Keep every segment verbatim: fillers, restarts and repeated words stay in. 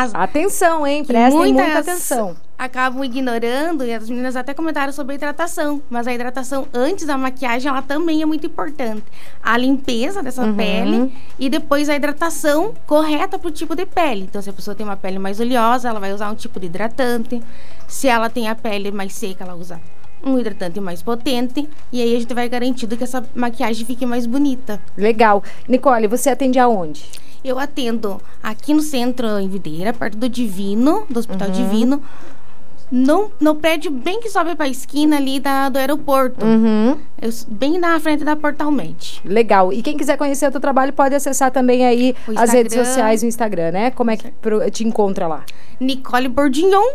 casa. Atenção, hein? Prestem muita, muita atenção. Acabam ignorando, e as meninas até comentaram sobre a hidratação, mas a hidratação antes da maquiagem, ela também é muito importante. A limpeza dessa uhum. pele e depois a hidratação correta para o tipo de pele. Então, se a pessoa tem uma pele mais oleosa, ela vai usar um tipo de hidratante. Se ela tem a pele mais seca, ela usa um hidratante mais potente, e aí a gente vai garantindo que essa maquiagem fique mais bonita. Legal. Nicole, você atende aonde? Eu atendo aqui no centro, em Videira, perto do Divino, do Hospital uhum. Divino, no, no prédio bem que sobe para a esquina ali da, do aeroporto. Uhum. Eu, bem na frente da Portal Med. Legal. E quem quiser conhecer o teu trabalho pode acessar também aí as redes sociais, o Instagram, né? Como é que pro, te encontra lá? Nicole Bourdignon.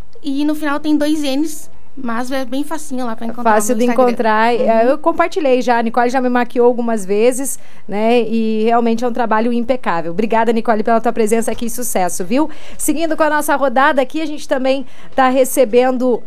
E no final tem dois N's. Mas é bem facinho lá para encontrar. Fácil de encontrar. Uhum. Eu compartilhei já. A Nicole já me maquiou algumas vezes, né? E realmente é um trabalho impecável. Obrigada, Nicole, pela tua presença aqui e sucesso, viu? Seguindo com a nossa rodada aqui, a gente também está recebendo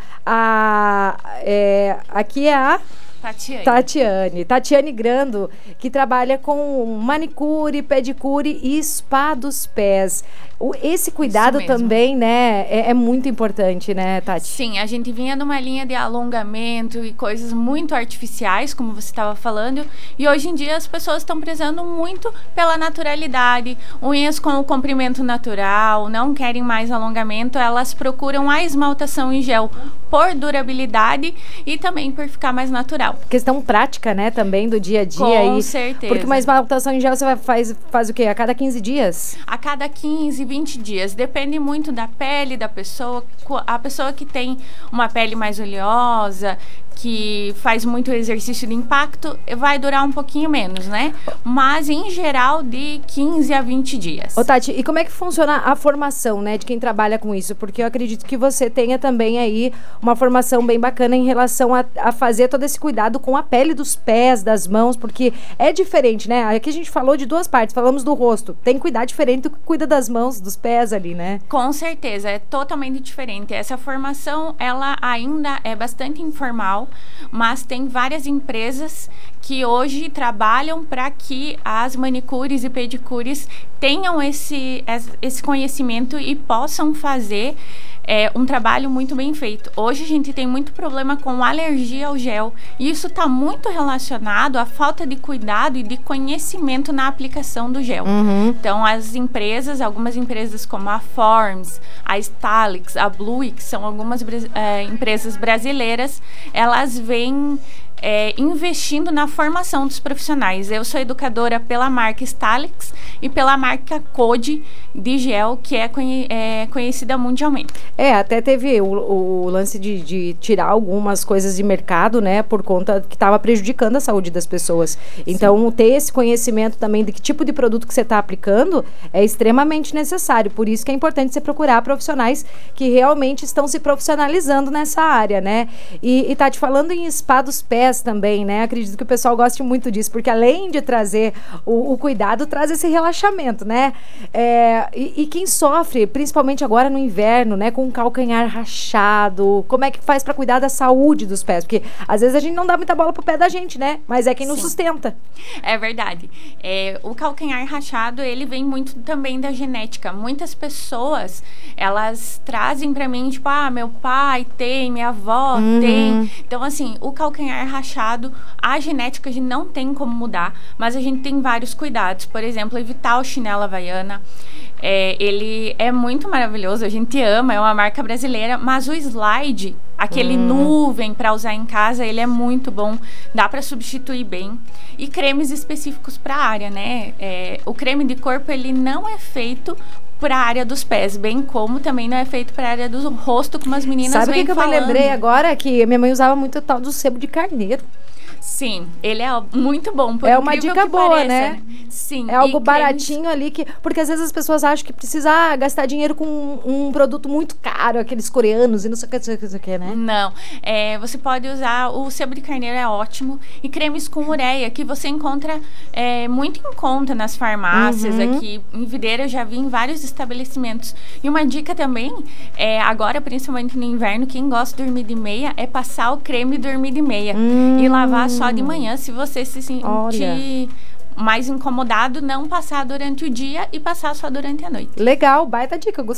a... É, aqui é a... Tatiane. Tatiane. Tatiane Grando, que trabalha com manicure, pedicure e spa dos pés. O, esse cuidado também, né, é, é muito importante, né, Tati? Sim, a gente vinha numa linha de alongamento e coisas muito artificiais, como você estava falando, e hoje em dia as pessoas estão prezando muito pela naturalidade, unhas com o comprimento natural, não querem mais alongamento, elas procuram a esmaltação em gel por durabilidade e também por ficar mais natural. Questão prática, né, também do dia a dia. Com e, certeza. Porque uma esmaltação em gel você vai, faz, faz o quê? A cada quinze dias? A cada quinze, vinte dias. Depende muito da pele da pessoa. A pessoa que tem uma pele mais oleosa, que faz muito exercício de impacto, vai durar um pouquinho menos, né? Mas, em geral, de quinze a vinte dias. Ô, Tati, e como é que funciona a formação, né, de quem trabalha com isso? Porque eu acredito que você tenha também aí uma formação bem bacana em relação a, a fazer todo esse cuidado com a pele dos pés, das mãos, porque é diferente, né? Aqui a gente falou de duas partes, falamos do rosto. Tem que cuidar diferente do que cuida das mãos, dos pés ali, né? Com certeza, é totalmente diferente. Essa formação, ela ainda é bastante informal, mas tem várias empresas que hoje trabalham para que as manicures e pedicures tenham esse, esse conhecimento e possam fazer é, um trabalho muito bem feito. Hoje a gente tem muito problema com alergia ao gel, e isso está muito relacionado à falta de cuidado e de conhecimento na aplicação do gel. Uhum. Então, as empresas, algumas empresas como a Forms, a Stalix, a Blue, que são algumas é, empresas brasileiras, elas vêm É, investindo na formação dos profissionais. Eu sou educadora pela marca Stalix e pela marca Code de gel, que é, conhe é conhecida mundialmente. É, até teve o, o lance de, de tirar algumas coisas de mercado, né, por conta que estava prejudicando a saúde das pessoas. Então, sim, ter esse conhecimento também de que tipo de produto que você está aplicando é extremamente necessário. Por isso que é importante você procurar profissionais que realmente estão se profissionalizando nessa área, né? E, e tá te falando em spa dos pés também, né? Acredito que o pessoal goste muito disso, porque além de trazer o, o cuidado, traz esse relaxamento, né? É, e, e quem sofre, principalmente agora no inverno, né? Com o calcanhar rachado, como é que faz para cuidar da saúde dos pés? Porque às vezes a gente não dá muita bola pro pé da gente, né? Mas é quem nos sustenta. É verdade. É, o calcanhar rachado, ele vem muito também da genética. Muitas pessoas, elas trazem para mim, tipo, ah, meu pai tem, minha avó uhum. tem. Então, assim, o calcanhar rachado, a genética a gente não tem como mudar, mas a gente tem vários cuidados. Por exemplo, evitar o chinelo havaiana. É, ele é muito maravilhoso, a gente ama, é uma marca brasileira, mas o slide, aquele hum. nuvem para usar em casa, ele é muito bom, dá para substituir bem. E cremes específicos para a área, né? É, o creme de corpo, ele não é feito para a área dos pés, bem como também não é feito para a área do rosto, como as meninas Sabe vêm que falando. Sabe o que eu me lembrei agora? Que minha mãe usava muito o tal do sebo de carneiro. Sim, ele é muito bom. Por é uma dica boa, pareça, né? né? Sim. É algo cremes... baratinho ali, que porque às vezes as pessoas acham que precisa ah, gastar dinheiro com um, um produto muito caro, aqueles coreanos e não sei o que, não sei o que, né? Não, é, você pode usar, o sebo de carneiro é ótimo, e cremes com ureia, que você encontra é, muito em conta nas farmácias, uhum. aqui em Videira eu já vi em vários estabelecimentos. E uma dica também, é, agora principalmente no inverno, quem gosta de dormir de meia, é passar o creme dormir de meia hum. e lavar só de manhã, se você se sentir Olha. mais incomodado, não passar durante o dia e passar só durante a noite. Legal, baita dica,